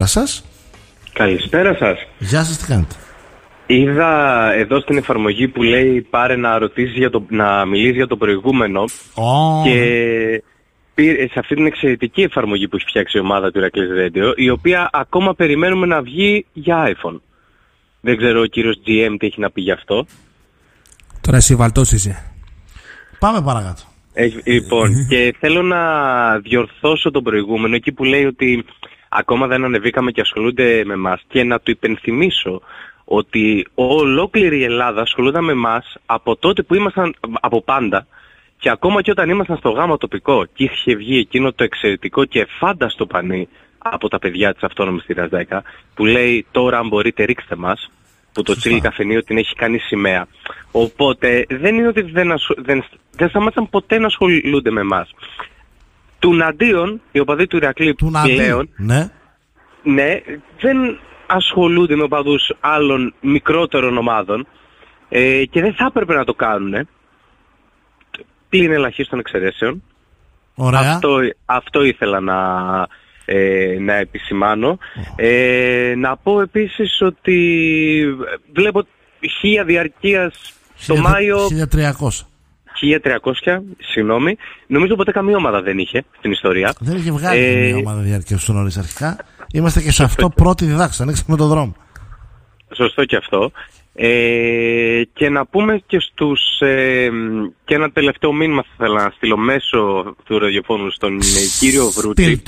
σας. Καλησπέρα σας. Γεια σας, τι κάνετε? Είδα εδώ στην εφαρμογή που λέει πάρε να ρωτήσεις να μιλήσεις για το προηγούμενο και σε αυτή την εξαιρετική εφαρμογή που έχει φτιάξει η ομάδα του Ηρακλής Radio, η οποία ακόμα περιμένουμε να βγει για iPhone. Δεν ξέρω ο κύριος GM τι έχει να πει γι' αυτό. Τώρα εσύ βαλτός είσαι. Πάμε παρακάτω. Λοιπόν, και θέλω να διορθώσω τον προηγούμενο εκεί που λέει ότι ακόμα δεν ανεβήκαμε και ασχολούνται με μας, και να του υπενθυμίσω ότι ολόκληρη η Ελλάδα ασχολούνταν με μας από τότε που ήμασταν, από πάντα, και ακόμα και όταν ήμασταν στο γάμα τοπικό και είχε βγει εκείνο το εξαιρετικό και φάνταστο πανί από τα παιδιά της αυτόνομης θηράς 10 που λέει τώρα αν μπορείτε ρίξτε μας, που το τσίλι καφενείο την έχει κάνει σημαία. Οπότε δεν είναι ότι δεν σταμάτησαν ποτέ να ασχολούνται με εμάς. Τουναντίον, οι οπαδοί του Ηρακλή πλέον, ναι, δεν ασχολούνται με οπαδούς άλλων μικρότερων ομάδων και δεν θα έπρεπε να το κάνουν, πλην ελαχίστων εξαιρέσεων. Ωραία. Αυτό ήθελα να επισημάνω. Να πω επίσης ότι βλέπω 1000 διαρκείας το Μάιο... 1300, συγγνώμη. Νομίζω ποτέ καμία ομάδα δεν είχε στην ιστορία. Δεν είχε βγάλει μια ομάδα διαρκείας στο νωρίς αρχικά. Είμαστε και σε αυτό πρώτη διδάξη, ανοίξαμε τον δρόμο. Σωστό και αυτό. Και να πούμε και και ένα τελευταίο μήνυμα θα ήθελα να στείλω μέσω του ραδιοφώνου στον κύριο Βρούτση.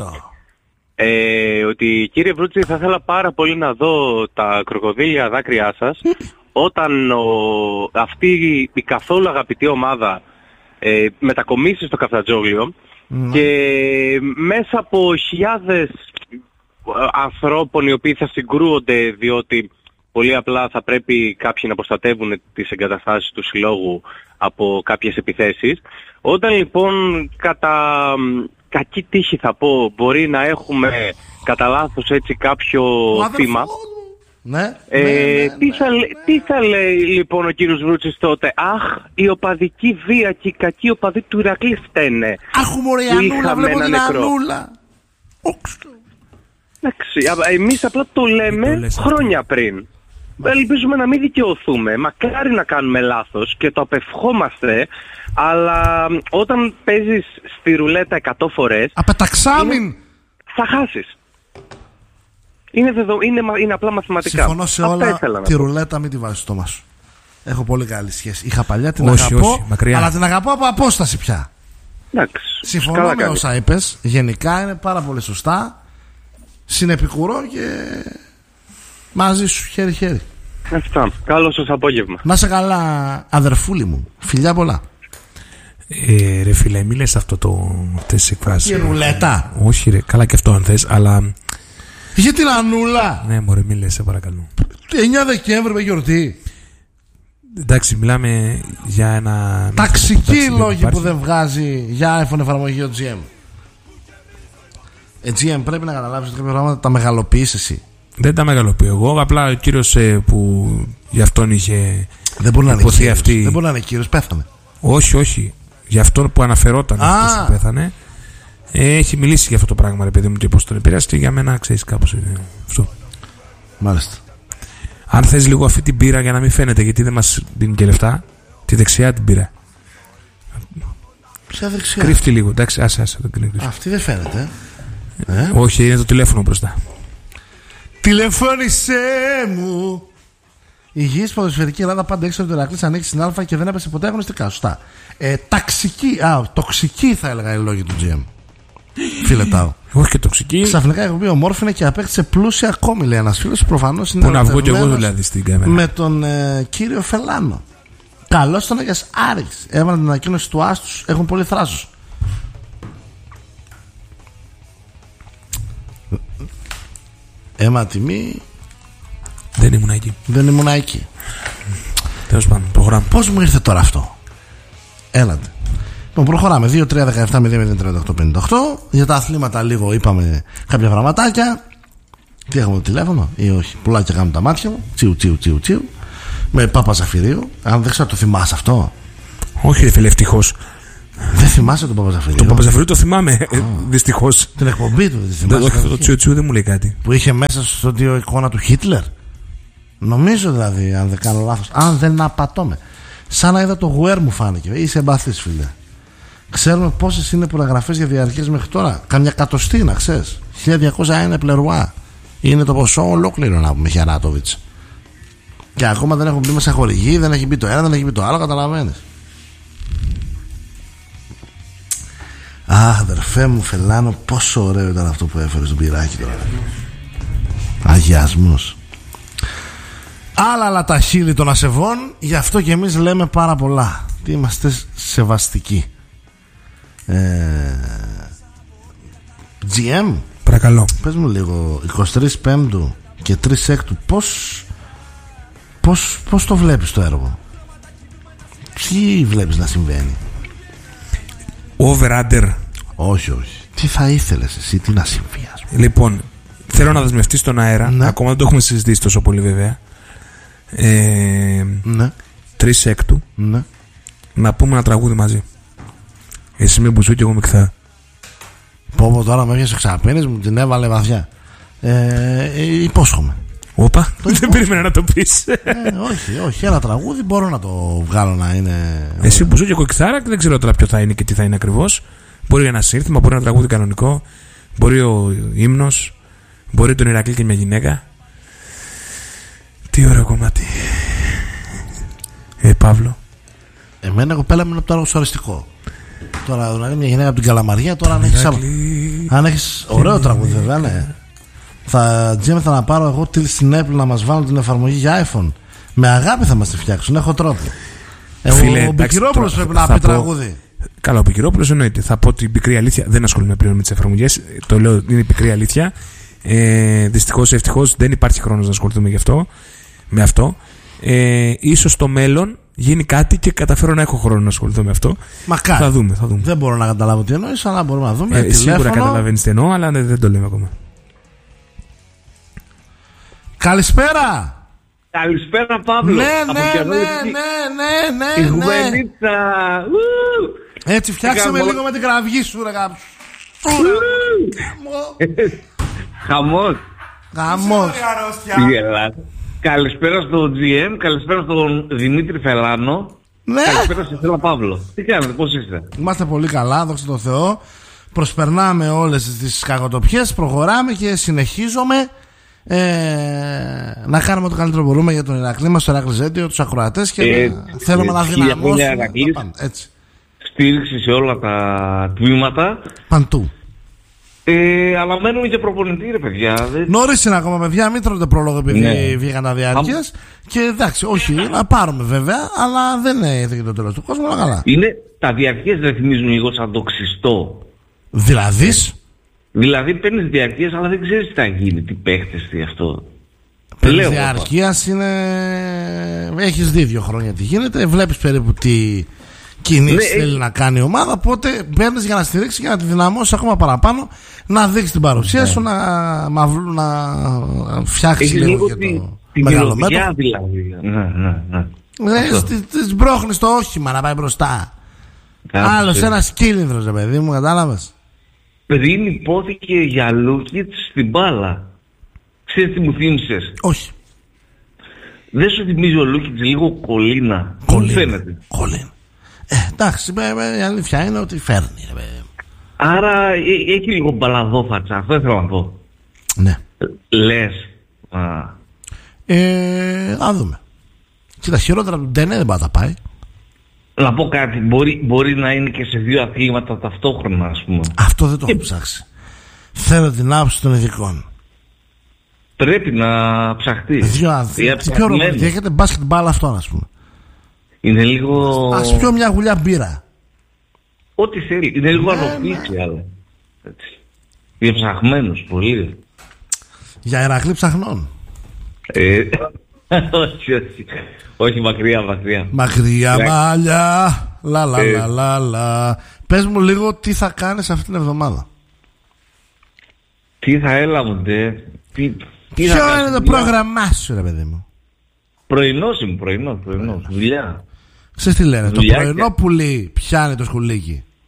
Ότι κύριε Βρούτση, θα ήθελα πάρα πολύ να δω τα κροκοδίλια δάκρυά σας όταν αυτή η καθόλου αγαπητή ομάδα μετακομίσει στο Καφτατζόγλιο και μέσα από χιλιάδες ανθρώπων οι οποίοι θα συγκρούονται διότι πολύ απλά θα πρέπει κάποιοι να προστατεύουν τις εγκαταστάσεις του συλλόγου από κάποιες επιθέσεις. Όταν λοιπόν κατά κακή τύχη θα πω μπορεί να έχουμε κατά λάθος έτσι κάποιο θύμα, τι θα λέει λοιπόν ο κύριος Βρούτσης τότε? Αχ, η οπαδική βία και οι κακοί οπαδοί του Ηρακλή φταίνε. Αχ μωρέ, η Ανούλα, βλέπω την Ανούλα. Εντάξει, εμείς απλά το λέμε χρόνια πριν. Ελπίζουμε να μην δικαιωθούμε. Μακάρι να κάνουμε λάθος και το απευχόμαστε, αλλά όταν παίζεις στη ρουλέτα 100 φορές απεταξάμιν θα χάσεις. Είναι απλά μαθηματικά. Συμφωνώ σε όλα. Τη ρουλέτα μην τη βάζεις στο στόμα σου. Έχω πολύ καλή σχέση. Είχα παλιά την αγαπώ, αλλά την αγαπώ από απόσταση πια. Εντάξει, συμφωνώ με όσα είπες. Γενικά είναι πάρα πολύ σωστά. Συνεπικουρώ και μαζί σου χέρι-χέρι. Αυτά. Καλό σας απόγευμα. Να σε καλά, αδερφούλη μου. Φιλιά πολλά. Ρε φίλε, μη λες αυτές τις εκφράσεις. Η ρουλέτα. Όχι ρε, καλά και αυτό αν θες, αλλά... Για την Ανούλα. Ναι μωρέ, μη λες, σε παρακαλώ. 9 Δεκέμβρη με γιορτή. Εντάξει, μιλάμε για ένα... Ταξικοί λόγοι που δεν βγάζει για iPhone εφαρμογή ο GM. GM, πρέπει να καταλάβεις ότι κάποια πράγματα τα μεγαλοποιείς εσύ. Δεν τα μεγαλοποιώ εγώ. Απλά ο κύριος που γι' αυτόν είχε υποθεί αυτή. Δεν μπορεί να είναι κύριος, πέθανε. Όχι. Για αυτόν που αναφερόταν αυτός που πέθανε, έχει μιλήσει για αυτό το πράγμα, ρε παιδί μου, και πώς τον επηρεάσει. Και για μένα ξέρεις κάπως αυτό. Μάλιστα. Αν θες λίγο αυτή την πύρα για να μην φαίνεται, γιατί δεν μας δίνει και λεφτά, τη δεξιά την πύρα. Ποια δεξιά? Κρύφτη λίγο, εντάξει, άσε. Αυτή δεν φαίνεται. Όχι, είναι το τηλέφωνο μπροστά. Τηλεφώνησέ μου. Η υγιής ποδοσφαιρική Ελλάδα πάντα έξω από το Ηρακλή ανοίξει στην Α και δεν έπεσε ποτέ αγωνιστικά. Σωστά. Τοξική θα έλεγα οι λόγοι του GM. Φιλετάω. Όχι και τοξική. Ξαφνικά η ομόρφινε και απέκτησε πλούσια ακόμη, λέει ένας φίλος. Προφανώς είναι. Πού να βγω κι εγώ δηλαδή στην κάμερα. Με τον κύριο Φελάνο. Καλώς τον Άγιας Άρης. Έβαλαν την ανακοίνωση του Άστους. Έχουν πολύ θράσος. Έμα τιμή. Δεν ήμουν εκεί. Τέλος πάντων, προχωράμε. Πώς μου ήρθε τώρα αυτό? Έλατε. Λοιπόν, προχωράμε. 2-3-17-0-38-58. Για τα αθλήματα λίγο είπαμε κάποια πραγματάκια. Τι έχουμε το τηλέφωνο ή όχι? Πουλάκια κάνουν τα μάτια μου. Τσιου. Με Πάπα Ζαφυρίου. Αν δεν ξέρω, το θυμάσαι αυτό? Όχι, ρε φίλε, ευτυχώς. Δεν θυμάσαι τον Παπαζαφυρίου? Τον Παπαζαφυρίου το θυμάμαι, δυστυχώς. Την εκπομπή του δεν θυμάσαι? Το Τσιουτσιού δεν μου λέει κάτι. Που είχε μέσα στο στούντιο εικόνα του Χίτλερ. Νομίζω δηλαδή, αν δεν κάνω λάθος, αν δεν απατώμε. Σαν να είδα το Γουέρ μου φάνηκε. Είσαι εμπαθής, φίλε. Ξέρουμε πόσες είναι προεγραφές για διαρκές μέχρι τώρα. Καμιά εκατοστή, να ξέρεις. 1201 πλερουά. Είναι το ποσό ολόκληρο, να πούμε, Χιανάτοβιτς. Και ακόμα δεν έχουν μπει μέσα χορηγοί, δεν έχει μπει το ένα, δεν έχει μπει το άλλο, καταλαβαίνεις. Αδερφέ μου, Φελάνο, πόσο ωραίο ήταν αυτό που έφερε στον πυράκι τώρα. Αγιασμός. Άλλα τα χείλη των ασεβών. Γι' αυτό και εμείς λέμε πάρα πολλά. Τι είμαστε σεβαστικοί. GM, παρακαλώ. πες μου λίγο, 23 Πέμπτου και 3 Έκτου, πώς το βλέπεις το έργο? Τι βλέπεις να συμβαίνει? Over-under. Όχι. Τι θα ήθελες εσύ, τι να συμβεί? Λοιπόν, θέλω να δεσμευτεί στον αέρα. Ναι. Ακόμα δεν το έχουμε συζητήσει τόσο πολύ, βέβαια. Ναι. 3 Έκτου. Ναι. Να πούμε ένα τραγούδι μαζί. Εσύ με μπουζού και εγώ με κιθάρα. Πω τώρα με έπιασε ξαπίνης, μου την έβαλε βαθιά. Υπόσχομαι. Όπα, δεν περίμενα να το πεις. Όχι, ένα τραγούδι μπορώ να το βγάλω να είναι. Εσύ μπουζού και εγώ κιθάρα και δεν ξέρω τώρα ποιο θα είναι και τι θα είναι ακριβώς. Μπορεί ένα σύνθημα, μπορεί ένα τραγούδι κανονικό. Μπορεί ο ύμνος. Μπορεί τον Ηρακλή και μια γυναίκα. Τι ωραίο κομμάτι. Παύλο. Εμένα κοπέλα μου είναι από το αργοσοριστικό. Τώρα δηλαδή μια γυναίκα από την Καλαμαριά. Τώρα αν έχεις ωραίο τραγούδι, βέβαια, ναι. Θα να πάρω εγώ στην Apple να μας βάλουν την εφαρμογή για iPhone. Με αγάπη θα μας τη φτιάξουν, έχω τρόπο. Ο Μπικυρόπουλος πρέπει να πει τραγούδι. Καλά, ο Μπικυρόπουλος εννοείται. Θα πω την πικρή αλήθεια. Δεν ασχολούμαι πλέον με τις εφαρμογές. Το λέω, είναι η πικρή αλήθεια. Δυστυχώς ή ευτυχώς δεν υπάρχει χρόνος να ασχοληθούμε με αυτό. Ίσως στο μέλλον γίνει κάτι και καταφέρω να έχω χρόνο να ασχοληθώ με αυτό. Μακάρι. Θα δούμε. Δεν μπορώ να καταλάβω τι εννοείς, αλλά μπορούμε να δούμε. Σίγουρα καταλαβαίνεις τι εννοώ, αλλά δεν το λέμε ακόμα. Καλησπέρα. Καλησπέρα, Παύλο. Ναι. Η Γουενίτσα. Έτσι φτιάξαμε λίγο με την κραυγή σου, ρε γάμο. Χαμός. Καλησπέρα στον GM, καλησπέρα στον Δημήτρη Φελάνο. Ναι. Καλησπέρα σε Θέλω Παύλο. Τι κάνετε, πώς είστε? Είμαστε πολύ καλά, δόξα τω Θεώ. Προσπερνάμε όλες τις κακοτοπιές, προχωράμε και συνεχίζουμε να κάνουμε το καλύτερο μπορούμε για τον Ηρακλή μας, το Ηρακλή Ζέντιο, τους ακροατές και θέλουμε να δυναμώσουμε. Έτσι. Στήριξη σε όλα τα τμήματα. Παντού. Αλλά μένουμε και προπονητή, ρε παιδιά. Νωρίς είναι ακόμα, παιδιά, μην τρώτε πρόλογο επειδή βγήκαν τα διάρκειες. Και εντάξει, όχι, να πάρουμε βέβαια, αλλά δεν είναι και το τέλος του κόσμου, αλλά καλά. Είναι, τα διαρκείες δεν θυμίζουν λίγο σαν το ξυστό. Δηλαδή παίρνεις διαρκείες, αλλά δεν ξέρεις τι θα γίνει, τι παίχτες, τι αυτό. Παίρνεις διαρκείας είναι. Έχεις δει 2 χρόνια τι γίνεται, βλέπεις περίπου τι κινήσεις θέλει να κάνει η ομάδα. Οπότε παίρνεις για να στηρίξεις και να τη δυναμώσεις ακόμα παραπάνω, να δείξεις την παρουσία σου, να φτιάξεις λίγο και το μεγάλο μέτρο. Δηλαδή. Τις μπρόχνεις το όχημα να πάει μπροστά. Άλλος ένας κύλινδρος, ρε παιδί μου, κατάλαβες. Πριν υπόθηκε για Λούκιτς στην μπάλα. Ξέρεις τι μου θύμισες? Όχι. Δεν σου θυμίζει ο Λούκιτς λίγο Κολίνα? Φαίνεται. Κολίνα. Εντάξει, η αλήθεια είναι ότι φέρνει. Άρα έχει λίγο μπαλαδόφατσα, αυτό ήθελα να πω. Ναι. Λες. Να δούμε. Κοίτα, χειρότερα του Ντενέ δεν πάει να τα πάει. Να πω κάτι, μπορεί να είναι και σε 2 αθλήματα ταυτόχρονα, ας πούμε. Αυτό δεν το έχω ψάξει. Θέλω την άποψη των ειδικών. Πρέπει να ψαχτεί. Τι πιο ωραίο, έχετε μπάσκετ μπάλα αυτό, ας πούμε. Είναι λίγο. Ας πιω μια γουλιά μπύρα. Ό,τι θέλει. Είναι λίγο ανοφύση, αλλά. Για ψαχμένους, πολύ. Για Ηρακλή ψαχνών. Όχι, μακριά. Μακριά μαλλιά. Λα. Πες μου λίγο τι θα κάνεις αυτήν την εβδομάδα. Τι θα έλαβε, ποιο είναι το πρόγραμμά σου, ρε παιδί μου? Πρωινός, δουλειά. Ξέρεις τι λένε, το πρωινό πουλί πιάνει το σκουλίκι.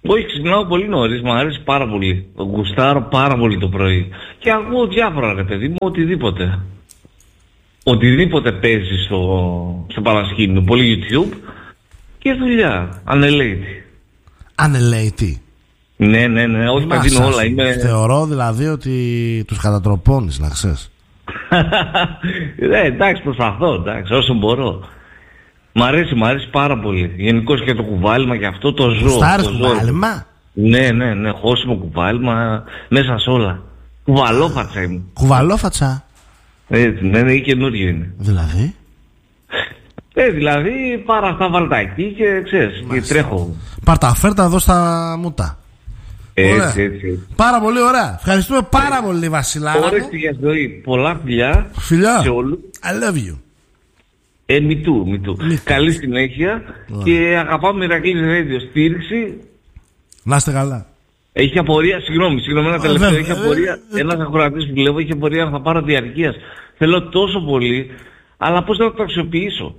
Όχι, ξυπνάω πολύ νωρίς, μου αρέσει πάρα πολύ. Γουστάρω πάρα πολύ το πρωί. Και ακούω διάφορα, ρε παιδί μου, οτιδήποτε. Οτιδήποτε παίζει στο παρασκήνιο. Πολύ YouTube και δουλειά. Ανελαίτη. Ανελαίτη. Ναι, όχι τα δίνω όλα. Θεωρώ δηλαδή ότι τους κατατροπώνεις, να ξέρεις. Εντάξει, προσπαθώ, εντάξει, όσο μπορώ. Μ' αρέσει πάρα πολύ. Γενικώς και το κουβάλιμα και αυτό το ζω. Στάρεις κουβάλιμα? Ναι, χώσιμο κουβάλιμα, μέσα σε όλα. Κουβαλόφατσα είμαι. Κουβαλόφατσα? Έτσι, ναι, ή καινούριο είναι. Δηλαδή? Δηλαδή πάρα αυτά βαλτάκι και ξέρεις, και τρέχω. Πάρ' τα φέρτα εδώ στα μούτα. Έτσι. Πάρα πολύ ωραία. Ευχαριστούμε πάρα πολύ, Βασιλάρα. Όρεστη για ζωή. Πολλά φιλιά σε όλους. I love you. Me too. Καλή συνέχεια και αγαπάμε Ηρακλής Radio. Στήριξη. Να είστε καλά. Έχει απορία, συγγνώμη, ένα τελευταίο. Έχει απορία, ένας ακροατής που βλέπω έχει απορία να θα πάρω διαρκείας. Θέλω τόσο πολύ, αλλά πώς θα το αξιοποιήσω.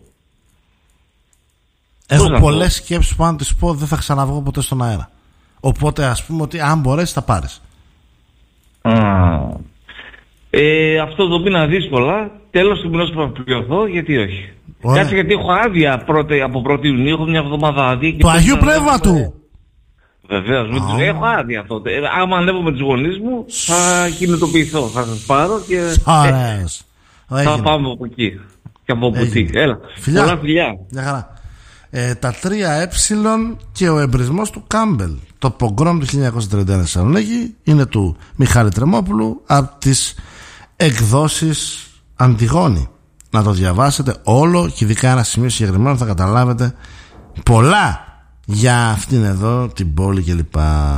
Έχω πολλές σκέψεις που αν τις πω δεν θα ξαναβγώ ποτέ στον αέρα. Οπότε ας πούμε ότι αν μπορέσεις θα πάρεις. Αυτό το μήνα δύσκολα. Τέλος του μηνός θα πληρωθώ, γιατί όχι. Κάτσε, γιατί έχω άδεια από 1η Ιουνίου, έχω μια εβδομάδα άδεια. Το Αγίου Πνεύματου! Βεβαίως, έχω άδεια αυτό. Άμα ανέβω με τους γονείς μου, θα κινητοποιηθώ. Θα σας πάρω και θα πάμε από εκεί. Και από εκεί. Έλα. Πολλά φιλιά. Μια χαρά. Τα 3 και ο εμπρισμός του Κάμπελ. Το πογκρόμ του 1931 Θεσσαλονίκη είναι του Μιχάλη Τρεμόπουλου από τις εκδόσεις Αντιγόνη. Να το διαβάσετε όλο και ειδικά ένα σημείο συγκεκριμένο θα καταλάβετε πολλά για αυτήν εδώ την πόλη κλπ.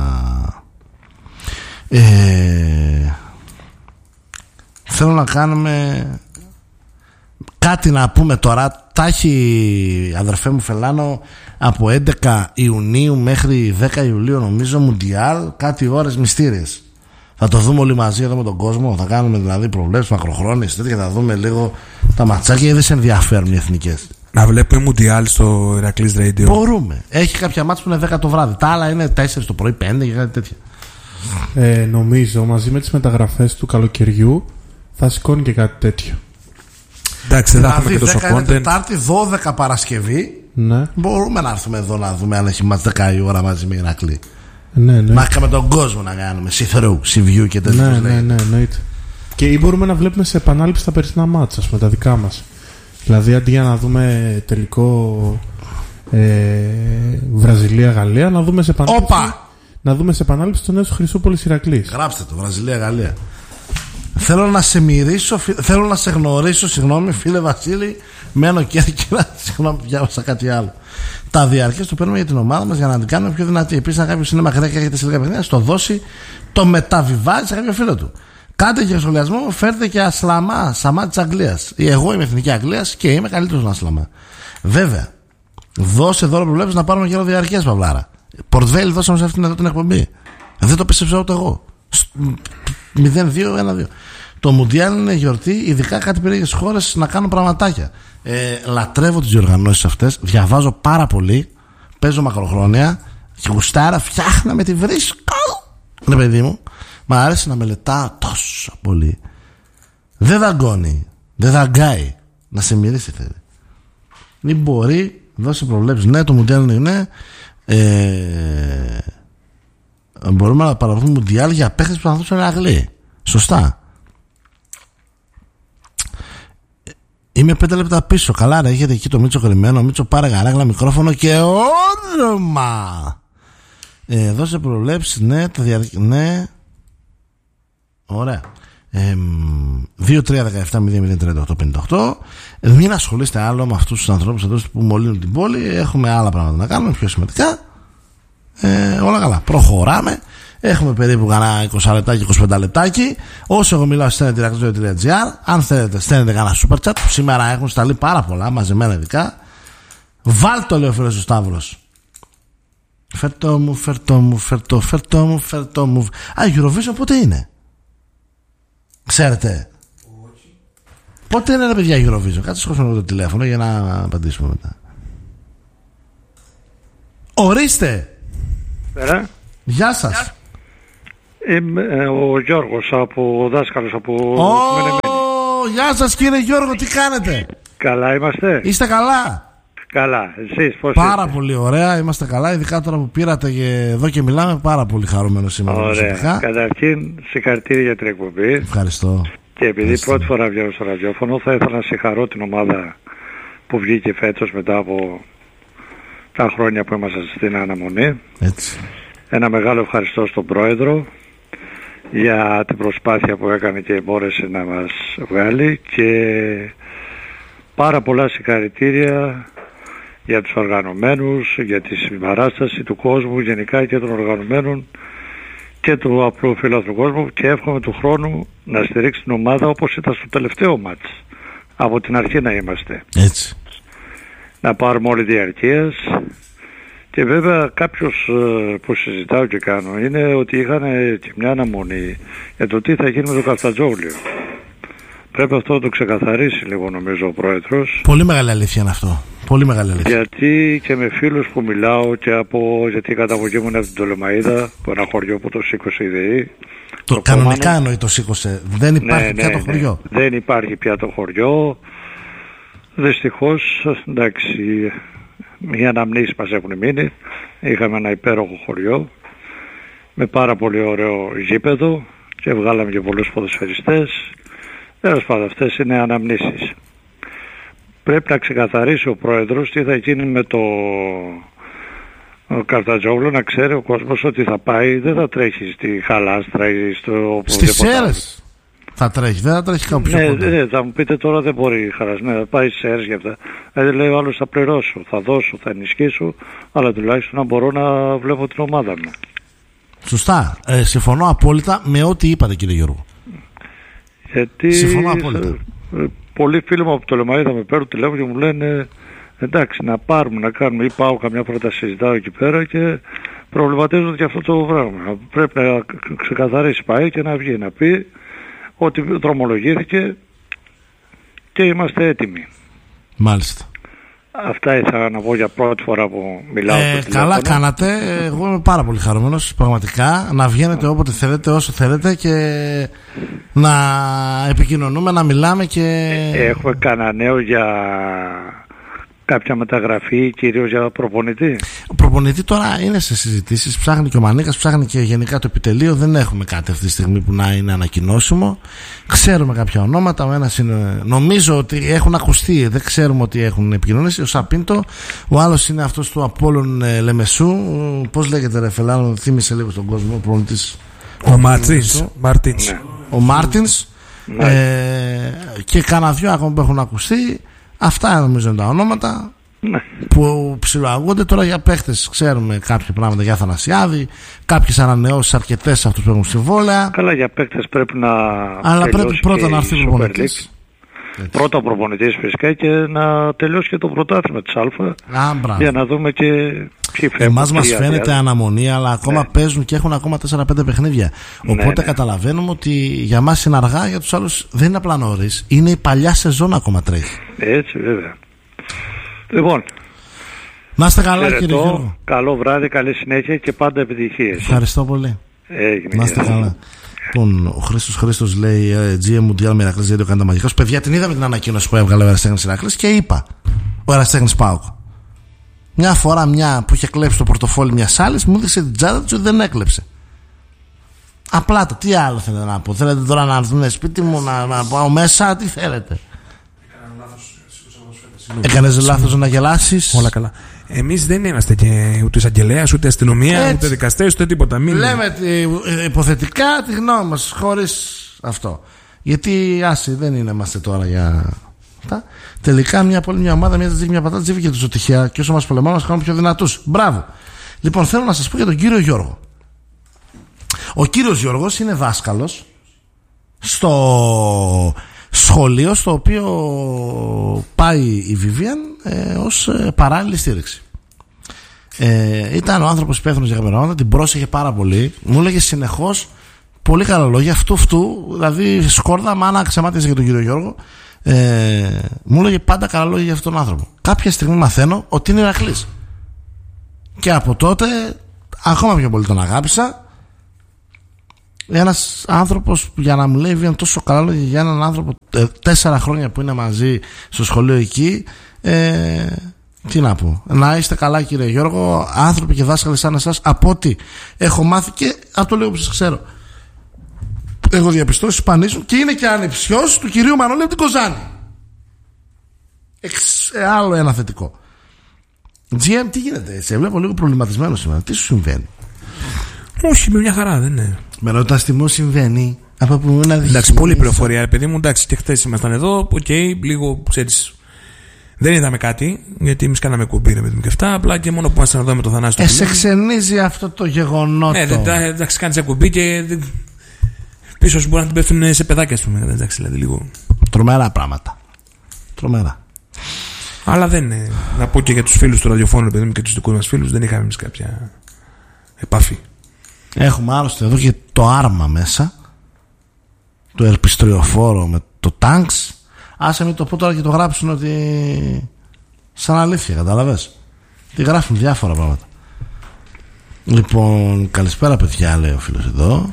Θέλω να κάνουμε κάτι να πούμε τώρα. Τα έχει, αδερφέ μου Φελάνο, από 11 Ιουνίου μέχρι 10 Ιουλίου νομίζω Μουντιάλ, κάτι ώρες μυστήριες. Θα το δούμε όλοι μαζί εδώ με τον κόσμο. Θα κάνουμε δηλαδή προβλέψεις μακροχρόνιες τέτοια, θα δούμε λίγο τα ματσάκια. Δεν σε ενδιαφέρουν οι εθνικές. Να βλέπουμε Μουντιάλ στο Ηρακλής Radio. Μπορούμε. Έχει κάποια μάτς που είναι 10 το βράδυ. Τα άλλα είναι 4 το πρωί, 5 και κάτι τέτοια. Νομίζω μαζί με τις μεταγραφές του καλοκαιριού θα σηκώνει και κάτι τέτοιο. Εντάξει, δεν θα έχουμε και τόσο content. Τετάρτη, 12 Παρασκευή. Ναι. Μπορούμε να έρθουμε εδώ να δούμε αν έχει μάτς 10 η ώρα μαζί με Ηρακλή. Ναι. Να είχαμε τον κόσμο να κάνουμε see-through, see-view και τέτοια. Ναι, εννοείται. Και ή μπορούμε να βλέπουμε σε επανάληψη τα περσινά μάτσα, ας πούμε, τα δικά μας. Δηλαδή αντί για να δούμε τελικό Βραζιλία-Γαλλία, να δούμε σε επανάληψη. Να δούμε σε επανάληψη το νέο Χρυσούπολης Ηρακλής. Γράψτε το, Βραζιλία-Γαλλία. Θέλω να σε γνωρίσω, συγγνώμη, φίλε Βασίλη, μένω Κέρκυρα. Συγγνώμη, διάβασα κάτι άλλο. Τα διαρκές το παίρνουμε για την ομάδα μας για να την κάνουμε πιο δυνατή. Επίσης, αν κάποιος είναι μακριά και έχετε σε λίγα παιχνίδια, στο δώσει, το μεταβιβάζει σε κάποιο φίλο του. Κάντε για σχολιασμό, φέρτε και Ασλαμά, Σαμά της Αγγλίας. Εγώ είμαι εθνική Αγγλίας και είμαι καλύτερος στον Ασλαμά. Βέβαια, δώσε δώρο που βλέπεις να πάρουμε και διαρκές, Παυλάρα. Πορτβέλη δώσαμε σε αυτήν εδώ την εκπομπή. Δεν το πίστεψα ούτε εγώ. 0-2-1-2. Το Μουντιάλ είναι γιορτή, ειδικά κάτι περίεργες χώρες να κάνουν πραγματάκια. Λατρεύω τις διοργανώσεις αυτές, διαβάζω πάρα πολύ, παίζω μακροχρόνια και γουστάρα, φτιάχναμε τη βρίσκω. Ναι, παιδί μου, μ' άρεσε να μελετάω τόσο πολύ. Δεν δαγκώνει, δεν δαγκάει. Να σε μυρίσει θέλει. Μην μπορεί, δώσει προβλέψεις. Ναι, το Μουντιάλ είναι. Μπορούμε να παραδούμε Μουντιάλ για παίχτες που θα δώσουν Αγγλοί. Σωστά. Είμαι 5 λεπτά πίσω. Καλά, ρε, έχετε εκεί το Μίτσο κρυμμένο. Μίτσο, πάρε γαράγλα, μικρόφωνο και όνομα. Δώσε προβλέψεις. Ναι, ναι. Ωραία. 2-3-17-0-0-38-58. Μην ασχολείστε άλλο με αυτούς τους ανθρώπους εδώ που μολύνουν την πόλη. Έχουμε άλλα πράγματα να κάνουμε πιο σημαντικά. Όλα καλά. Προχωράμε. Έχουμε περίπου κανένα 20 λεπτάκι, 25 λεπτάκι. Όσο εγώ μιλάω, στέλνετε ηρακλής.gr. Αν θέλετε, στέλνετε κανένα super chat. Σήμερα έχουν σταλεί πάρα πολλά, μαζεμένα ειδικά. Βάλτο, λέει ο φίλος ο Σταύρος. Φέρτο μου. Α, Eurovision πότε είναι? Ξέρετε? Όχι. Πότε είναι, ρε παιδιά, Eurovision? Κάτσε σκόψουμε το τηλέφωνο για να απαντήσουμε μετά. Ορίστε. Γεια σας. Είμαι ο Γιώργος, ο δάσκαλος από Μενεμένη. Γεια σας κύριε Γιώργο, τι κάνετε? Καλά είμαστε? Είστε καλά? Καλά, εσείς πώς Πάρα είστε? πολύ ωραία, είμαστε καλά, ειδικά τώρα που πήρατε και εδώ και μιλάμε, πάρα πολύ χαρούμενο σήμερα. Ωραία, καταρχήν συγχαρητήρια για την εκπομπή. Ευχαριστώ. Και επειδή πρώτη φορά βγαίνω στο ραδιόφωνο, θα ήθελα να συγχαρώ την ομάδα που βγήκε φέτος μετά από τα χρόνια που ήμασταν στην αναμονή. Έτσι. Ένα μεγάλο ευχαριστώ στον πρόεδρο για την προσπάθεια που έκανε και μπόρεσε να μας βγάλει, και πάρα πολλά συγχαρητήρια για τους οργανωμένους, για τη συμπαράσταση του κόσμου γενικά και των οργανωμένων και του απλού φιλάθλου κόσμου, και εύχομαι του χρόνου να στηρίξει την ομάδα όπως ήταν στο τελευταίο μάτς, από την αρχή να είμαστε. Έτσι. Να πάρουμε όλη διαρκείας. Και βέβαια κάποιος που συζητάω και κάνω είναι ότι είχαν και μια αναμονή για το τι θα γίνει με το Καφτατζόγλιο. Πρέπει αυτό να το ξεκαθαρίσει λίγο, νομίζω, ο πρόεδρος. Πολύ μεγάλη αλήθεια είναι αυτό. Πολύ μεγάλη αλήθεια. Γιατί και με φίλους που μιλάω, και γιατί η καταγωγή μου είναι από την Τολεμαΐδα, που ένα χωριό που το σήκωσε η ΔΕΗ. Το κανονικά εννοεί το σήκωσε. Δεν υπάρχει πια το χωριό. Δεν υπάρχει πια το χωριό. Δυστυχώς, εντάξει, οι αναμνήσεις μας έχουν μείνει. Είχαμε ένα υπέροχο χωριό με πάρα πολύ ωραίο γήπεδο και βγάλαμε και πολλούς ποδοσφαιριστές. Τέλος πάντων, αυτές είναι αναμνήσεις. Πρέπει να ξεκαθαρίσει ο πρόεδρος τι θα γίνει με το Καφτατζόγλιο, να ξέρει ο κόσμος ότι θα πάει, δεν θα τρέχει στη Χαλάστρα ή στο... Στις Σέρρες θα τρέχει, δεν θα τρέχει κάπου πιο κοντά. Ναι, θα μου πείτε τώρα δεν μπορεί η Χαλάστρα, ναι, θα πάει στις Σέρρες για αυτά. Δηλαδή λέει ο άλλος θα πληρώσω, θα δώσω, θα ενισχύσω, αλλά τουλάχιστον να μπορώ να βλέπω την ομάδα μου. Σωστά, συμφωνώ απόλυτα με ό,τι είπατε κύριε Γιώργο. Γιατί συμφωνώ απόλυτα. Πολλοί φίλοι μου από το Λεμαΐδα με παίρνουν τηλέφωνο και μου λένε εντάξει, να πάρουμε, να κάνουμε, ή πάω καμιά φορά, συζητάω εκεί πέρα και προβληματίζονται και αυτό το πράγμα. Πρέπει να ξεκαθαρίσει, πάει και να βγει να πει ότι δρομολογήθηκε και είμαστε έτοιμοι. Μάλιστα. Αυτά ήθελα να πω για πρώτη φορά που μιλάω. Καλά κάνατε. Εγώ είμαι πάρα πολύ χαρούμενος, πραγματικά. Να βγαίνετε όποτε θέλετε, όσο θέλετε, και να επικοινωνούμε, να μιλάμε. Και έχουμε κανένα νέο για κάποια μεταγραφή, κυρίως για προπονητή? Ο προπονητή τώρα είναι σε συζητήσεις. Ψάχνει και ο Μανίκας, ψάχνει και γενικά το επιτελείο. Δεν έχουμε κάτι αυτή τη στιγμή που να είναι ανακοινώσιμο. Ξέρουμε κάποια ονόματα. Ο ένας είναι, νομίζω ότι έχουν ακουστεί. Δεν ξέρουμε ότι έχουν επικοινωνήσει. Ο Σαπίντο. Ο άλλος είναι αυτός του Απόλλων Λεμεσού. Πώς λέγεται, ρε Φελάνο, θύμισε λίγο στον κόσμο. Ο προπονητής. Ο Μάρτινς. Ο Μάρτινς. Και κάνα δυο ακόμα που έχουν ακουστεί. Αυτά νομίζω είναι τα ονόματα που ψιλοαγούνται. Τώρα για παίχτες ξέρουμε κάποια πράγματα, για Θανασιάδη, κάποιες ανανεώσεις αρκετές αυτούς που έχουν συμβόλαια. Καλά, για παίχτες πρέπει να. Αλλά πρέπει πρώτα να έρθει ο προπονητής. Πρώτα ο προπονητής φυσικά, και να τελειώσει και το πρωτάθλημα της Α. Για να δούμε και ποιοι φεύγουν. Εμάς μας φαίνεται αναμονή, αλλά ακόμα παίζουν και έχουν ακόμα 4-5 παιχνίδια. Οπότε καταλαβαίνουμε ότι για μας είναι αργά, για τους άλλους δεν είναι απλά νωρίς. Είναι η παλιά σεζόν ακόμα τρέχει. Έτσι, βέβαια. Λοιπόν, να είστε καλά, κύριε Γιώργο. Καλό βράδυ, καλή συνέχεια και πάντα επιτυχίες. Ευχαριστώ πολύ. Έγινε. Να είστε καλά. Λοιπόν, ο Χρήστος λέει GM Mundial με Ηρακλής δεν το κάνει τα μαγικά. Παιδιά, την είδαμε την ανακοίνωση που έβγαλε ο Εραστέχνης Ηρακλής και είπα ο Εραστέχνης ΠΑΟΚ. Μια φορά που είχε κλέψει το πορτοφόλι μιας άλλης, μου έδειξε την τσάντα του ότι δεν έκλεψε. Απλά το, τι άλλο θέλετε να πω? Θέλετε τώρα να έρθουν σπίτι μου, να πάω μέσα, τι θέλετε? Έκανες λάθος να γελάσεις? Όλα καλά. Εμείς δεν είμαστε και ούτε εισαγγελέας, ούτε αστυνομία, ούτε δικαστές, ούτε τίποτα. Λέμε υποθετικά τη γνώμη μας, χωρίς αυτό. Γιατί δεν είμαστε τώρα για αυτά. Τελικά μια ομάδα, μια πατάτα τζίβη και τους τυχαία, και όσο μας πολεμάμε μας κάνουν πιο δυνατούς. Μπράβο. Λοιπόν, θέλω να σας πω για τον κύριο Γιώργο. Ο κύριος Γιώργος είναι δάσκαλος στο σχολείο στο οποίο πάει η Βιβίαν ως παράλληλη στήριξη. Ήταν ο άνθρωπος υπεύθυνος για καμερόνα, την πρόσεχε πάρα πολύ, μου έλεγε συνεχώς πολύ καλά λόγια, αυτού, δηλαδή σκόρδα, μάνα ξεμάτιζε για τον κύριο Γιώργο, μου έλεγε πάντα καλά λόγια για αυτόν τον άνθρωπο. Κάποια στιγμή μαθαίνω ότι είναι Ηρακλής, και από τότε ακόμα πιο πολύ τον αγάπησα. Ένας άνθρωπος που για να μου λέει βγαίνει τόσο καλά λόγια για έναν άνθρωπο 4 χρόνια που είναι μαζί στο σχολείο εκεί. Τι να πω. Να είστε καλά, κύριε Γιώργο. Άνθρωποι και δάσκαλοι σαν εσάς, από ό,τι έχω μάθει και από το λίγο που σας ξέρω, έχω διαπιστώσει σπανίζουν και είναι και ανεψιός του κυρίου Μανώλη από την Κοζάνη. Άλλο ένα θετικό. GM, τι γίνεται, σε βλέπω λίγο προβληματισμένο σήμερα. Τι σου συμβαίνει? Όχι, με μια χαρά, δεν είναι. Με ρωτάς τι μου συμβαίνει. Από που να δεις. Εντάξει, πολλή πληροφορία, παιδί μου. Εντάξει, και χθες ήμασταν εδώ. Οκ, λίγο ξέρεις. Δεν είδαμε κάτι, γιατί εμείς κάναμε κουμπί ρε παιδί μου και αυτά. Απλά και μόνο που ήμασταν εδώ με το Θανάση. Σε ξενίζει αυτό το γεγονότο. Εντάξει, κάνεις ένα κουμπί και πίσω σου μπορεί να την πέφτουν σε παιδάκια, ας πούμε. Εντάξει, δηλαδή λίγο. Τρομερά πράγματα. Τρομερά. Αλλά δεν είναι. Να πω και για τους φίλους του ραδιοφώνου, παιδί μου, και τους δικούς μας φίλους, δεν είχαμε εμείς κάποια επαφή. Έχουμε άλλωστε εδώ και το άρμα μέσα. Το ελπιστριοφόρο με το τάγκς. Άσε μην το πω τώρα και το γράψουν ότι σαν αλήθεια, καταλαβες. Τι γράφουν διάφορα πράγματα. Λοιπόν, καλησπέρα παιδιά, λέει ο φίλος εδώ.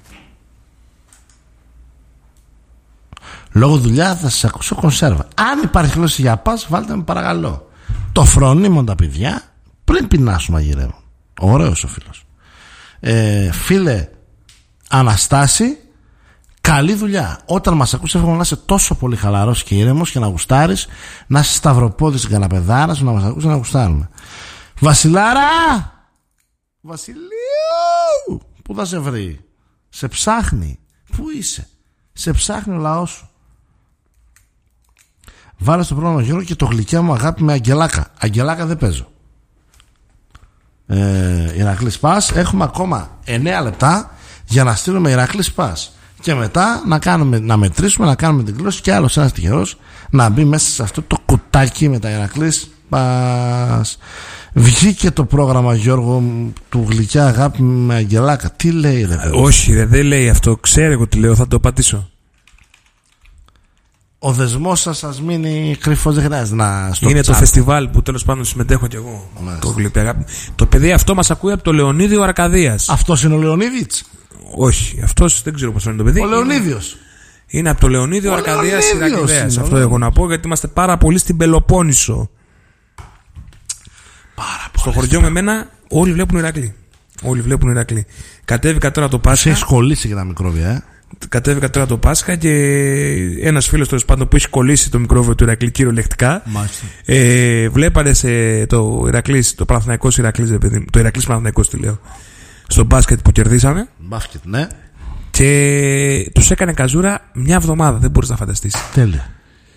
Λόγω δουλειά θα σας ακούσω κονσέρβα. Αν υπάρχει γλώσσα για πας, βάλτε με παρακαλώ. Το φρονίμον τα παιδιά πριν πεινάσουν μαγειρεύουν. Ωραίος ο φίλος. Φίλε Αναστάση, καλή δουλειά. Όταν μας ακούς, εύχομαι να είσαι τόσο πολύ χαλαρός και ήρεμος και να γουστάρεις, να είσαι σταυροπόδης στην καναπεδάρα σου, να μας ακούς, να γουστάρουμε. Βασιλάρα! Βασιλείου! Πού θα σε βρει? Σε ψάχνει. Πού είσαι? Σε ψάχνει ο λαός σου. Βάλε στο πρόγραμμα Γιώργο και το γλυκιά μου αγάπη με Αγγελάκα. Αγγελάκα δεν παίζω. Ηρακλή Πας. Έχουμε ακόμα 9 λεπτά για να στείλουμε Ηρακλή Πας. Και μετά να μετρήσουμε, να κάνουμε την κλώση και άλλος ένας τυχερός να μπει μέσα σε αυτό το κουτάκι με τα Ηρακλή Πας. Βγήκε το πρόγραμμα, Γιώργο, του γλυκιά αγάπη με Αγγελάκα. Τι λέει ρε? Όχι, δεν λέει αυτό. Ξέρω εγώ τι λέω, θα το πατήσω. Ο δεσμός σας μείνει κρυφός, δεν χρειάζεται να στο είναι τσάπ. Το φεστιβάλ που τέλος πάντων συμμετέχω κι εγώ. Το γλυκιά αγάπη. Το παιδί αυτό μας ακούει από το Λεωνίδιο Αρκαδίας. Αυτός είναι ο Λεωνίδης? Όχι, αυτός δεν ξέρω πώς είναι το παιδί. Ο Λεωνίδιος. Είναι από το Λεωνίδιο Αρκαδίας Ηρακλειδέας. Αυτό έχω να πω, γιατί είμαστε πάρα πολύ στην Πελοπόννησο. Στο χωριό με μένα όλοι βλέπουν Ηρακλή. Όλοι βλέπουν Ηρακλή. Κατέβηκα τώρα το Πάσχα. Σε έχει κολλήσει και τα μικρόβια, Κατέβηκα τώρα το Πάσχα και ένας φίλος τέλος πάντων που έχει κολλήσει το μικρόβιο του Ηρακλή κυριολεκτικά. Βλέπανε το Ηρακλής, το Παναθηναϊκός Ηρακλής, το Ηρακλής Παναθηναϊκός τι λέω, στο μπάσκετ που κερδίσαμε. Μπάσκετ, ναι. Και τους έκανε καζούρα μια εβδομάδα. Δεν μπορείς να φανταστείς. Τέλεια.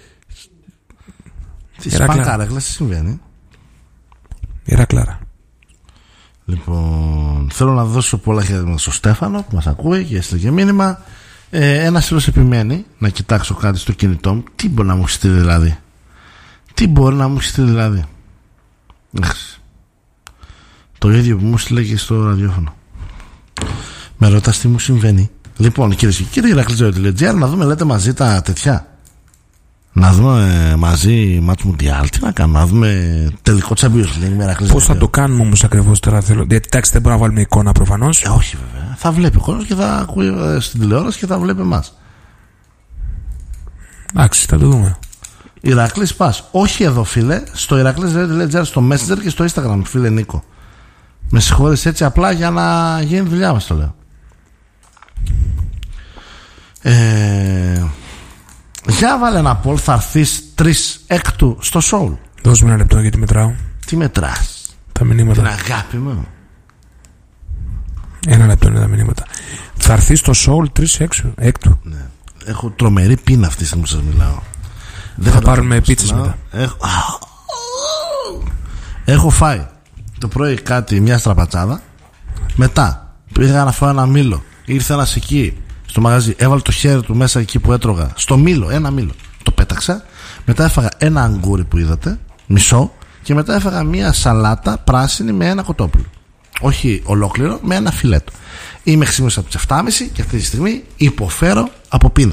Τι σπανκάρεγλες, τι συμβαίνει? Ηρακλάρα. Λοιπόν, θέλω να δώσω πολλά χέρια στο Στέφανο που μας ακούει και έστειλε και μήνυμα. Ένας φίλος επιμένει να κοιτάξω κάτι στο κινητό μου. Τι μπορεί να μου έχει στείλει δηλαδή? Τι μπορεί να μου έχει στείλει δηλαδή? Το ίδιο που μου στείλε και στο ραδιόφωνο. Με ρωτάς τι μου συμβαίνει. Λοιπόν, κυρίες και κύριοι, Ηρακλής.gr, να δούμε, λέτε μαζί τα τέτοια. Να δούμε μαζί μάτς Μουντιάλ. Τι να κάνουμε, να δούμε τελικό Champions League με Ηρακλής. Πώς θα το κάνουμε όμως ακριβώς τώρα? Γιατί εντάξει, δεν μπορούμε να βάλουμε εικόνα προφανώς. Όχι βέβαια. Θα βλέπει ο κόσμος και θα ακούει στην τηλεόραση και θα βλέπει εμάς. Εντάξει, θα το δούμε. Ηρακλής Πας. Όχι εδώ, φίλε. Στο Ηρακλής.gr, στο Messenger και στο Instagram, φίλε Νίκο. Με συγχωρείς, έτσι απλά για να γίνει δουλειά μας το λέω. Για βάλε ένα poll, θα έρθεις 3 έκτου στο Soul. Δώσ' μου ένα λεπτό γιατί μετράω. Τι μετράς? Τα μηνύματα. Την αγάπη μου. Ένα λεπτό είναι τα μηνύματα. Θα έρθει στο Soul 3 έκτου. Ναι. Έχω τρομερή πείνα αυτή τη στιγμή που σας μιλάω. Δεν θα πάρουμε πίτσες μετά. Έχω φάει το πρωί κάτι, μια στραπατσάδα. Μετά πήγα να φάω ένα μήλο. Ήρθε ένας εκεί στο μαγαζί, έβαλε το χέρι του μέσα εκεί που έτρωγα. Στο μήλο, ένα μήλο. Το πέταξα. Μετά έφαγα ένα αγκούρι που είδατε, μισό. Και μετά έφαγα μια σαλάτα πράσινη με ένα κοτόπουλο. Όχι ολόκληρο, με ένα φιλέτο. Είμαι ξύπνησα από τις 7.30 και αυτή τη στιγμή υποφέρω από πείνα.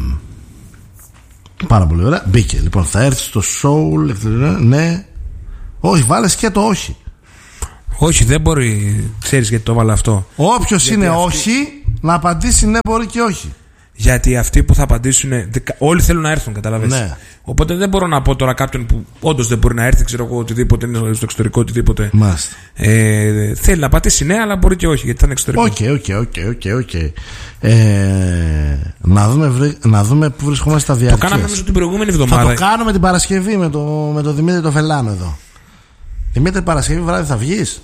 Πάρα πολύ ωραία. Μπήκε. Λοιπόν, θα έρθει στο Soul. Ναι. Όχι, βάλες και το όχι. Όχι, δεν μπορεί. Ξέρεις γιατί το έβαλα αυτό? Όποιος είναι όχι, να απαντήσει ναι, μπορεί και όχι. Γιατί αυτοί που θα απαντήσουν, όλοι θέλουν να έρθουν, καταλαβαίνεις. Ναι. Οπότε δεν μπορώ να πω τώρα κάποιον που όντως δεν μπορεί να έρθει, ξέρω εγώ, οτιδήποτε είναι στο εξωτερικό, οτιδήποτε. Μάλιστα. Θέλει να απαντήσει ναι, αλλά μπορεί και όχι, γιατί θα είναι εξωτερικό. Οκ. Να δούμε πού βρισκόμαστε στα διάρκεια. Το κάναμε νομίζω την προηγούμενη εβδομάδα. Θα το κάνουμε την Παρασκευή με το Δημήτρη το Φελάνο εδώ. Δημήτρη, Παρασκευή βράδυ θα βγεις?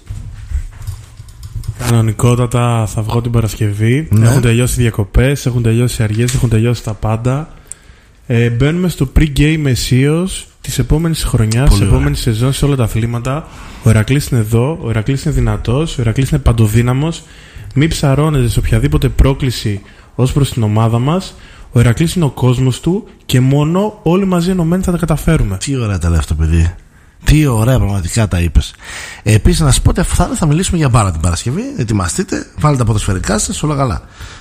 Κανονικότατα θα βγω την Παρασκευή. Ναι. Έχουν τελειώσει οι διακοπές, έχουν τελειώσει οι αργίες, έχουν τελειώσει τα πάντα. Μπαίνουμε στο pre-game αισίως της επόμενης χρονιάς, της επόμενης σεζόν, σε όλα τα αθλήματα. Ο Ηρακλής είναι εδώ, ο Ηρακλής είναι δυνατός, ο Ηρακλής είναι παντοδύναμος. Μην ψαρώνετε σε οποιαδήποτε πρόκληση ως προς την ομάδα μας. Ο Ηρακλής είναι ο κόσμος του και μόνο όλοι μαζί ενωμένοι θα τα καταφέρουμε. Τι ωραία τα λέει αυτό, παιδί. Τι ωραία, πραγματικά τα είπες. Επίσης, να σου πω ότι θα μιλήσουμε για μπάλα την Παρασκευή. Ετοιμαστείτε, βάλτε τα ποδοσφαιρικά σας, όλα καλά.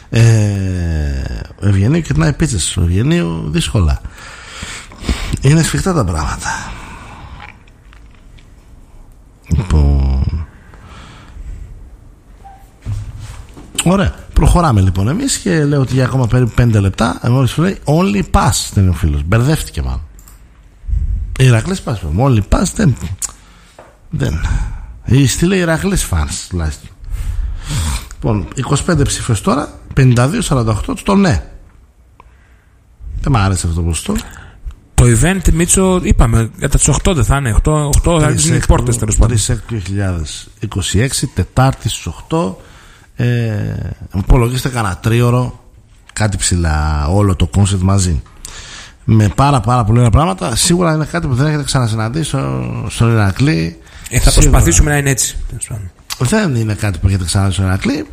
Ο Ευγενίου κερνάει πίτσες. Ο Ευγενίου δύσκολα. Είναι σφιχτά τα πράγματα. Λοιπόν. Ωραία. Προχωράμε λοιπόν εμείς και λέω ότι για ακόμα περίπου 5 λεπτά. Εγώ σου λέει only pass, δεν είναι ο φίλος. Μπερδεύτηκε μάλλον. Ηρακλής πας, όλοι πας, δεν. Στείλε Ηρακλής φανς τουλάχιστον. Λοιπόν, 25 ψήφες τώρα, 52-48 το ναι. Δεν μ' άρεσε αυτό το ποσοστό. Το event, Μίτσο, είπαμε, κατά τις 8 δεν θα είναι. 8 θα είναι οι πόρτες, τέλος πάντων. 2026, Τετάρτη στις 8. Υπολογίστε κανένα 3ωρο, κάτι ψηλά, όλο το concept μαζί. Με πάρα πολύ ωραία πράγματα. Σίγουρα είναι κάτι που δεν έχετε ξανασυναντήσει στον Ηρακλή. Θα προσπαθήσουμε να είναι έτσι. Δεν είναι κάτι που έχετε ξαναδεί στον Ηρακλή.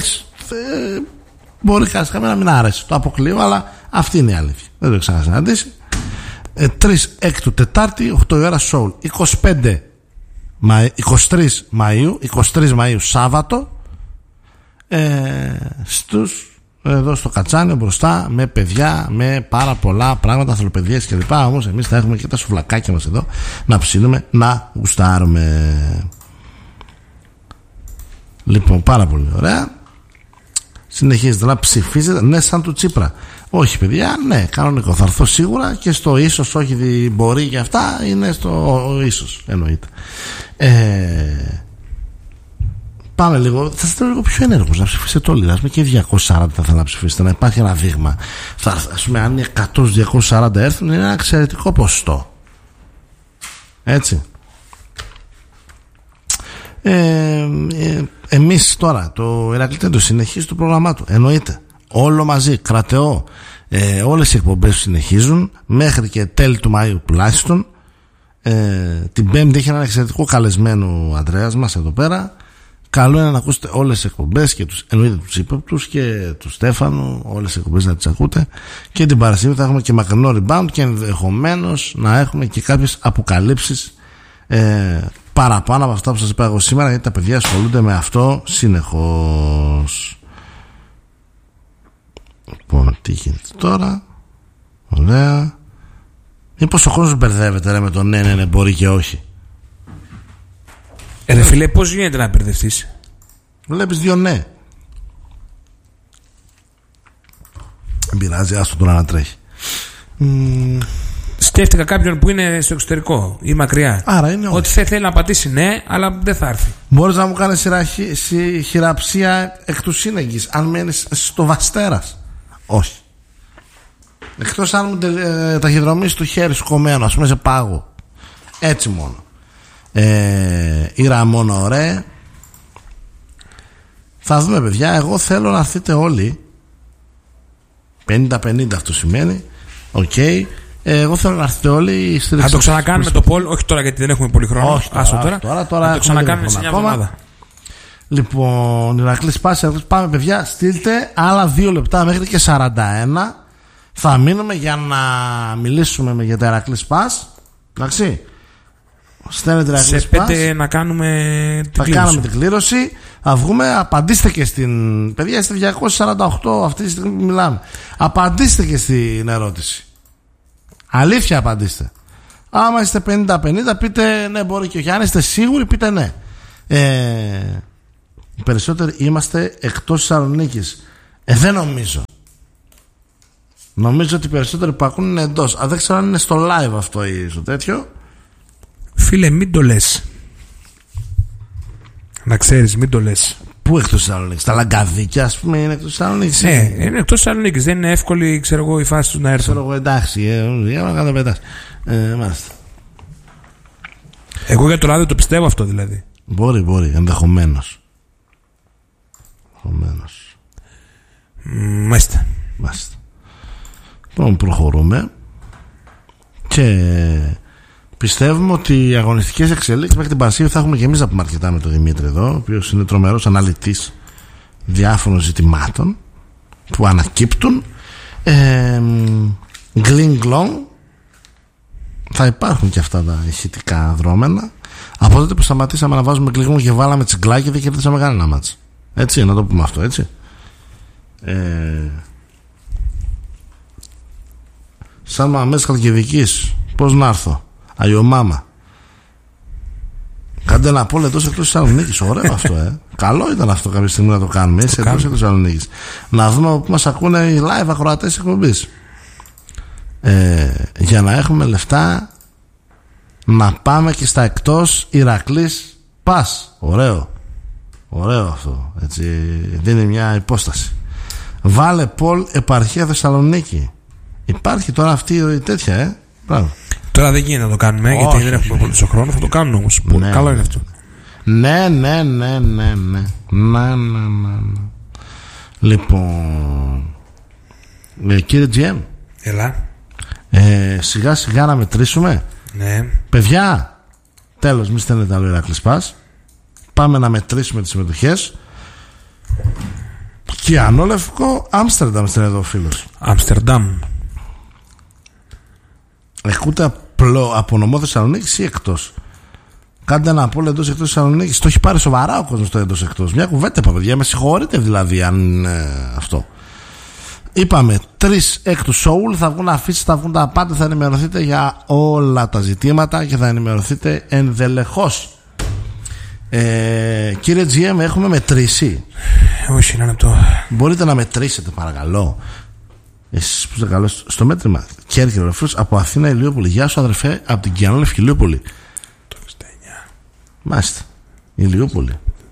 Μπορεί κάποια να μην άρεσε, το αποκλείω, αλλά αυτή είναι η αλήθεια. Δεν το έχω ξανασυναντήσει. 3 έκτου Τετάρτη, 8 η ώρα Soul. 23 Μαΐου Σάββατο, εδώ στο Κατσάνιο μπροστά, με παιδιά, με πάρα πολλά πράγματα, ανθρωπαιδίες κλπ. Όμως εμείς θα έχουμε και τα σουβλακάκια μας εδώ να ψήνουμε, να γουστάρουμε. Λοιπόν, πάρα πολύ ωραία. Συνεχίζετε να ψηφίζετε. Ναι, σαν του Τσίπρα. Όχι, παιδιά, ναι, κανονικό. Θα έρθω σίγουρα και στο ίσως, όχι μπορεί και αυτά, είναι στο ίσως, εννοείται. Πάμε λίγο. Θα είστε λίγο πιο ενέργους να ψηφίσετε όλοι. Α πούμε και 240 θα ήθελα να ψηφίσετε, να υπάρχει ένα δείγμα. Ας πούμε, αν οι 100-240 έρθουν, είναι ένα εξαιρετικό ποσοστό. Έτσι. Εμείς τώρα το Ηρακλή συνεχίζει το πρόγραμμά του. Εννοείται. Όλο μαζί, κρατεό. Όλες οι εκπομπές συνεχίζουν μέχρι και τέλη του Μαΐου τουλάχιστον. Την Πέμπτη έχει έναν εξαιρετικό καλεσμένο ο Ανδρέας μας εδώ πέρα. Καλό είναι να ακούσετε όλες τις εκπομπές και εννοείται τους ύποπτους και του Στέφανου, όλες τις εκπομπές να τις ακούτε. Και την Παρασκευή θα έχουμε και μακρινό rebound και ενδεχομένως να έχουμε και κάποιες αποκαλύψεις παραπάνω από αυτά που σας είπα εγώ σήμερα, γιατί τα παιδιά ασχολούνται με αυτό συνεχώς. Λοιπόν, τι γίνεται τώρα? Ωραία. Μήπως ο κόσμος μπερδεύεται με το ναι, μπορεί και όχι? Ρε φίλε, πώς γίνεται να μπερδευτείς? Βλέπεις δύο ναι. Δεν πειράζει, άστο τώρα να τρέχει. Σκέφτηκα κάποιον που είναι στο εξωτερικό ή μακριά. Άρα είναι όχι. Ότι θέλει να πατήσει ναι, αλλά δεν θα έρθει. Μπορείς να μου κάνεις χειραψία εκ του σύνεγγης αν μένεις στο Βαστέρας? Όχι. Εκτός αν μου ταχυδρομείς το χέρι σου κομμένο, ας πούμε σε πάγο. Έτσι μόνο. Ήρα μόνο ωραία. Θα δούμε, παιδιά. Εγώ θέλω να έρθετε όλοι. 50-50 αυτό σημαίνει. Οκ. Εγώ θέλω να έρθετε όλοι. Θα το ξανακάνουμε το poll. Όχι τώρα, γιατί δεν έχουμε πολύ χρόνο. Όχι τώρα. Θα το ξανακάνουμε σε μια εβδομάδα. Λοιπόν, Ηρακλής Πάση, πάμε, παιδιά. Στείλτε άλλα 2 λεπτά μέχρι και 41. Θα μείνουμε για να μιλήσουμε για τα Ηρακλής Πάση. Εντάξει. Σε 5 να κάνουμε την κλήρωση. Θα κάνουμε την κλήρωση. Θα βγούμε. Απαντήστε και στην. Παιδιά, είστε 248 αυτή τη στιγμή που μιλάμε. Απαντήστε και στην ερώτηση. Αλήθεια απαντήστε. Άμα είστε 50-50 πείτε ναι, μπορεί και όχι. Αν είστε σίγουροι πείτε ναι. Οι περισσότεροι είμαστε εκτός Θεσσαλονίκης. Δεν νομίζω. Νομίζω ότι οι περισσότεροι που ακούν είναι εντός. Δεν ξέρω αν είναι στο live αυτό ή στο τέτοιο. Φίλε, μην το λες. Να ξέρεις, μην το λες. Πού εκτός Θεσσαλονίκης? Τα Λαγκαδίκια, ας πούμε, είναι εκτός Θεσσαλονίκης. Ναι, είναι εκτός Θεσσαλονίκης. Δεν είναι εύκολη, ξέρω εγώ, η φάση του να έρθουν. Ξέρω εγώ, εντάξει. Μάλιστα. Εγώ για το ράδιο το πιστεύω αυτό δηλαδή. Μπορεί, ενδεχομένως. Μάλιστα. Λοιπόν, προχωρούμε και πιστεύουμε ότι οι αγωνιστικές εξελίξεις μέχρι την Παρασκευή θα έχουμε και εμείς να πούμε αρκετά με τον Δημήτρη εδώ, ο οποίος είναι τρομερός αναλυτής διάφορων ζητημάτων που ανακύπτουν. Γκλινγκλong. Θα υπάρχουν και αυτά τα ηχητικά δρόμενα. Από τότε που σταματήσαμε να βάζουμε γκλινγκλong και βάλαμε τσιγκλάκι, δεν κερδίσαμε κανένα μάτς. Έτσι, να το πούμε αυτό, έτσι. Σαν μαμές Χαλκιδικής, πώς να έρθω? Αγιομάμα. Κάντε ένα πόλο εντός εκτός Θεσσαλονίκης. Ωραίο αυτό, Καλό ήταν αυτό κάποια στιγμή να το κάνουμε. Έτσι, εντός εκτός Θεσσαλονίκης. Να δούμε που μας ακούνε οι live ακροατές εκπομπής. Για να έχουμε λεφτά να πάμε και στα εκτός Ηρακλής πας. Ωραίο αυτό. Έτσι, δίνει μια υπόσταση. Βάλε Πολ επαρχία Θεσσαλονίκη. Υπάρχει τώρα αυτή η τέτοια, Μπράβο. Τώρα δεν γίνεται να το κάνουμε, γιατί δεν έχουμε πολύ χρόνο. Θα το κάνουμε όμως. Ναι. Καλό είναι αυτό. Ναι. Λοιπόν, κύριε GM, έλα. Σιγά σιγά να μετρήσουμε. Ναι. Παιδιά, τέλος, μη στέλνετε άλλο Ηρακλής Πας. Πάμε να μετρήσουμε τις συμμετοχές. Και ανόλευκο Άμστερνταμ είναι εδώ ο φίλος. Άμστερνταμ. Ακούτε από νομό Θεσσαλονίκης ή εκτός? Κάντε ένα πόλο εντός εκτός Θεσσαλονίκης. Το έχει πάρει σοβαρά ο κόσμος το εντός εκτός. Μια κουβέντα, παιδιά, με συγχωρείτε δηλαδή αν αυτό. Είπαμε 3 εκ του Σόουλ, θα βγουν αφήσεις, θα βγουν τα πάντα, θα ενημερωθείτε για όλα τα ζητήματα και θα ενημερωθείτε ενδελεχώς. Κύριε GM, έχουμε μετρήσει? Όχι, να το. Μπορείτε να μετρήσετε, παρακαλώ. Εσείς που είστε καλώς στο μέτρημα. Κέρκυρο Ρεφρούς από Αθήνα Ηλιούπολη. Γεια σου, αδερφέ, από την Κιανόλευκη Ηλιούπολη. Το 69. Μάλιστα. Ηλιούπολη.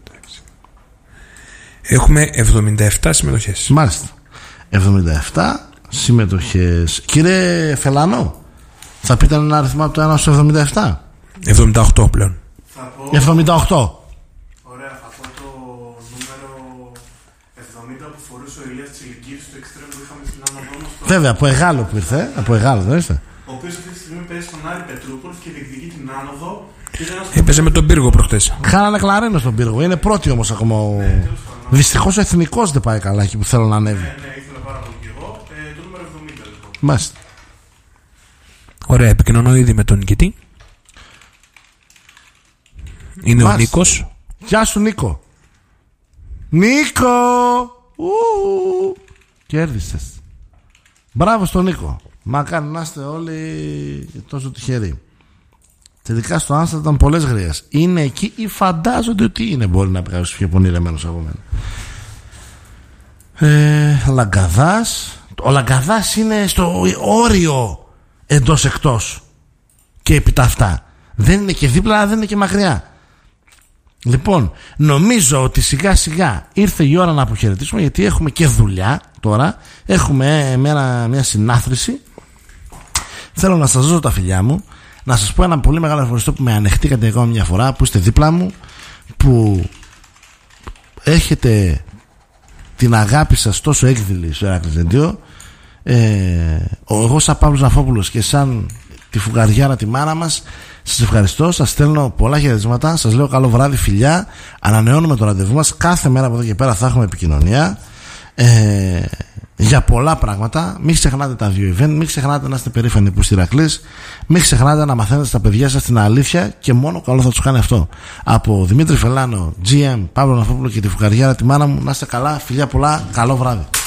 Έχουμε 77 συμμετοχές. Μάλιστα. 77 συμμετοχές. Κύριε Φελανό, θα πείτε ένα αριθμό από το 1 στο 77? 78 πλέον. 78. Ωραία, θα πω το νούμερο 70 που φορούσε ο Ηλίας Τσιλικίδης στο εξτρέμ που είχαμε στην άνοδό μας. Βέβαια, από Εγάλο που ήρθε. Από Εγάλο, δεν ήρθε? Ο οποίος αυτή τη στιγμή παίζει στον Άρη Πετρούπολης και διεκδικεί την άνοδο. Έπαιζε με τον Πύργο προχτές. Χάνανε κλαρίνο στον Πύργο. Είναι πρώτη όμως ακόμα. Δυστυχώς ο Εθνικός δεν πάει καλά εκεί που θέλω να ανέβει. Ναι, ήθελα πάρα πολύ και εγώ. Το νούμερο 70 λοιπόν. Μάλιστα. Ωραία, επικοινωνώ ήδη με τον νικητή. Είναι ο Νίκος. Γεια σου, Νίκο. Νίκο! Κέρδισες. Μπράβο στον Νίκο. Μακάρι να είστε όλοι τόσο τυχεροί. Τελικά στο Άμστερνταμ πολλές γριές. Είναι εκεί ή φαντάζονται ότι είναι? Μπορεί να πει κάποιος πιο πονηρεμένος από μένα. Λαγκαδάς. Ο Λαγκαδάς είναι στο όριο εντός εκτός και επί τα αυτά. Δεν είναι και δίπλα, αλλά δεν είναι και μακριά. Λοιπόν, νομίζω ότι σιγά σιγά ήρθε η ώρα να αποχαιρετήσουμε, γιατί έχουμε και δουλειά τώρα. Έχουμε μια συνάθρηση. Θέλω να σας δώσω τα φιλιά μου, να σας πω ένα πολύ μεγάλο ευχαριστώ που με ανεχτήκατε ακόμα μια φορά, που είστε δίπλα μου, που έχετε την αγάπη σας τόσο έκδηλη στο Ηράκλειος Ρέντιο. Εγώ σαν Παύλος Ναφόπουλος και σαν τη φουγαριάρα τη μάνα μας, σας ευχαριστώ, σας στέλνω πολλά χαιρετίσματα, σας λέω καλό βράδυ, φιλιά. Ανανεώνουμε το ραντεβού μας, κάθε μέρα από εδώ και πέρα θα έχουμε επικοινωνία για πολλά πράγματα. Μην ξεχνάτε τα 2 event, μην ξεχνάτε να είστε περήφανοι που είστε Ηρακλής, μην ξεχνάτε να μαθαίνετε στα παιδιά σας την αλήθεια, και μόνο καλό θα τους κάνει αυτό. Από Δημήτρη Φελάνο, GM, Παύλο Ναφόπουλο και τη φουγαριάρα τη μάνα μου, να είστε καλά, φιλιά πολλά, καλό βράδυ.